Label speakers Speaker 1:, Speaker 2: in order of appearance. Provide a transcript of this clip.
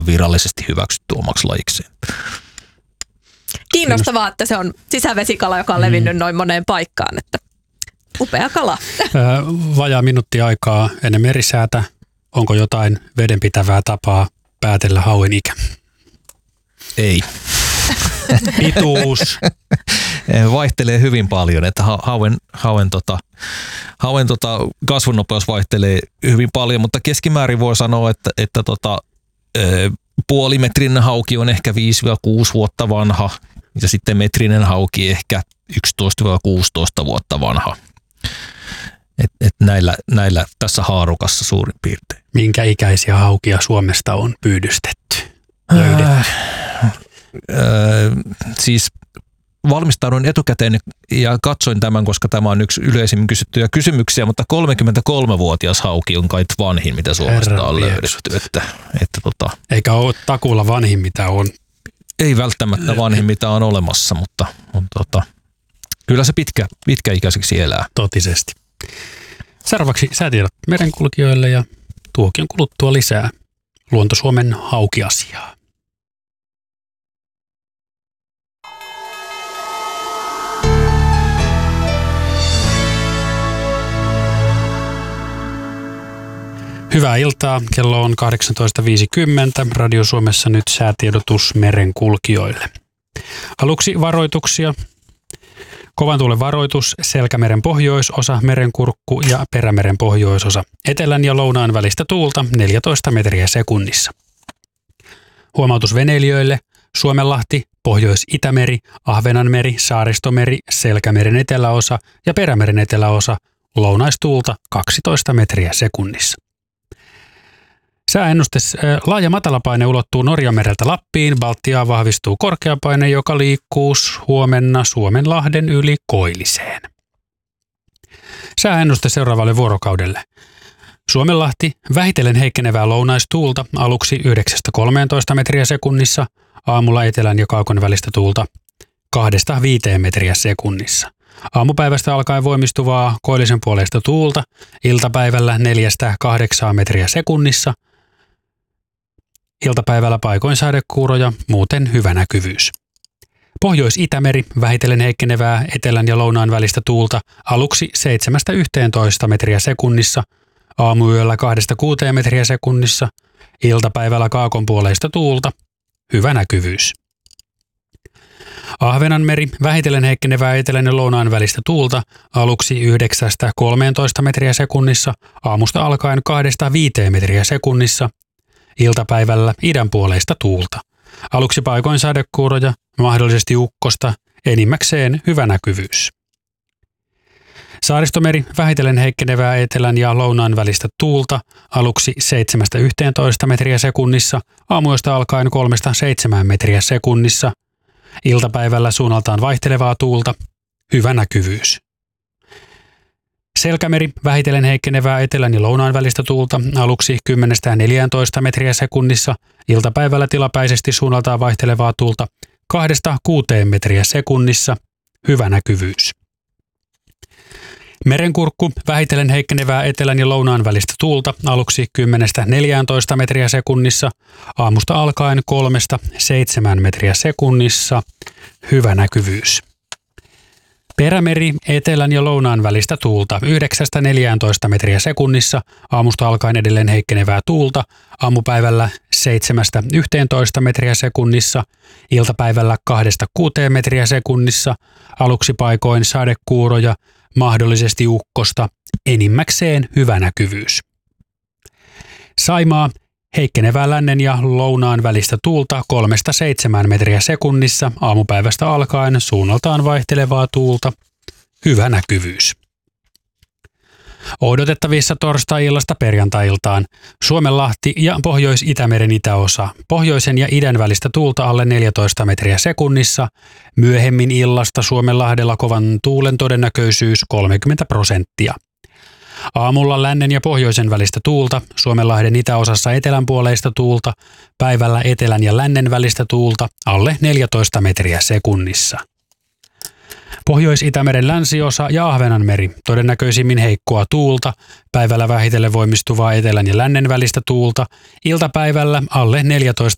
Speaker 1: virallisesti hyväksytty omaksi lajikseen.
Speaker 2: Kiinnostavaa, että se on sisävesikala, joka on levinnyt noin moneen paikkaan, että upea kala.
Speaker 3: Vajaa minuutti aikaa ennen merisäätä. Onko jotain vedenpitävää tapaa päätellä hauen ikä?
Speaker 1: Ei.
Speaker 3: Pituus?
Speaker 1: Vaihtelee hyvin paljon, että hauen kasvunopeus vaihtelee hyvin paljon, mutta keskimäärin voi sanoa, että puolimetrinen hauki on ehkä 5-6 vuotta vanha ja sitten metrinen hauki ehkä 11-16 vuotta vanha. Et näillä tässä haarukassa suurin piirtein.
Speaker 3: Minkä ikäisiä haukia Suomesta on pyydystetty? Löydetty?
Speaker 1: Siis valmistauduin etukäteen ja katsoin tämän, koska tämä on yksi yleisimmin kysyttyjä kysymyksiä, mutta 33-vuotias hauki on kai vanhin, mitä Suomesta on löydetty.
Speaker 3: Eikä ole takuulla vanhin, mitä on.
Speaker 1: Ei välttämättä vanhin, mitä on olemassa, mutta kyllä se pitkäikäiseksi elää.
Speaker 3: Totisesti. Seuraavaksi säätiedot merenkulkijoille ja tuokion kuluttua lisää Luonto-Suomen haukiasiaa. Hyvää iltaa. Kello on 18.50. Radio Suomessa nyt säätiedotus merenkulkijoille. Aluksi varoituksia. Kovan tuulen varoitus, Selkämeren pohjoisosa, Merenkurkku ja Perämeren pohjoisosa. Etelän ja lounaan välistä tuulta 14 metriä sekunnissa. Huomautus veneilijöille. Suomenlahti, Pohjois-Itämeri, Ahvenanmeri, Saaristomeri, Selkämeren eteläosa ja Perämeren eteläosa. Lounaistuulta 12 metriä sekunnissa. Sääennuste. Laaja matalapaine ulottuu Norjanmereltä Lappiin. Baltiaan vahvistuu korkeapaine, joka liikkuu huomenna Suomenlahden yli Koilliseen. Sääennuste seuraavalle vuorokaudelle. Suomenlahti, vähitellen heikkenevää lounaistuulta, aluksi 9-13 metriä sekunnissa, aamulla etelän ja kaakon välistä tuulta 2-5 metriä sekunnissa. Aamupäivästä alkaen voimistuvaa koillisen puoleista tuulta, iltapäivällä 4-8 metriä sekunnissa, iltapäivällä paikoin sadekuuroja, muuten hyvä näkyvyys. Pohjois-Itämeri, vähitellen heikkenevää etelän ja lounaan välistä tuulta, aluksi 7-11 metriä sekunnissa, aamuyöllä 2-6 metriä sekunnissa, iltapäivällä kaakon puoleista tuulta, hyvä näkyvyys. Ahvenanmeri, vähitellen heikkenevää etelän ja lounaan välistä tuulta, aluksi 9-13 metriä sekunnissa, aamusta alkaen 2-5 metriä sekunnissa, iltapäivällä idän puoleista tuulta. Aluksi paikoin sadekuuroja, mahdollisesti ukkosta, enimmäkseen hyvä näkyvyys. Saaristomeri, vähitellen heikkenevää etelän ja lounaan välistä tuulta, aluksi 7-11 metriä sekunnissa, aamuyöstä alkaen 3-7 metriä sekunnissa, iltapäivällä suunnaltaan vaihtelevaa tuulta, hyvä näkyvyys. Selkämeri, vähitellen heikkenevää etelän ja lounaan välistä tuulta, aluksi 10-14 metriä sekunnissa, iltapäivällä tilapäisesti suunnaltaan vaihtelevaa tuulta 2-6 metriä sekunnissa, hyvä näkyvyys. Merenkurkku, vähitellen heikkenevää etelän ja lounaan välistä tuulta, aluksi 10-14 metriä sekunnissa, aamusta alkaen 3-7 metriä sekunnissa, hyvä näkyvyys. Perämeri, etelän ja lounaan välistä tuulta, 9-14 metriä sekunnissa, aamusta alkaen edelleen heikkenevää tuulta, aamupäivällä 7-11 metriä sekunnissa, iltapäivällä 2-6 metriä sekunnissa, aluksi paikoin sadekuuroja, mahdollisesti ukkosta, enimmäkseen hyvä näkyvyys. Saimaa, heikkenevää lännen ja lounaan välistä tuulta 3-7 metriä sekunnissa, aamupäivästä alkaen suunnaltaan vaihtelevaa tuulta, hyvä näkyvyys. Odotettavissa torstai-illasta perjantai-iltaan Suomenlahti ja Pohjois-Itämeren itäosa, pohjoisen ja idän välistä tuulta alle 14 metriä sekunnissa, myöhemmin illasta Suomenlahdella kovan tuulen todennäköisyys 30%. Aamulla lännen ja pohjoisen välistä tuulta, Suomenlahden itäosassa etelänpuoleista tuulta, päivällä etelän ja lännen välistä tuulta alle 14 metriä sekunnissa. Pohjois-Itämeren länsiosa ja Ahvenanmeri, todennäköisimmin heikkoa tuulta, päivällä vähitellen voimistuvaa etelän ja lännen välistä tuulta, iltapäivällä alle 14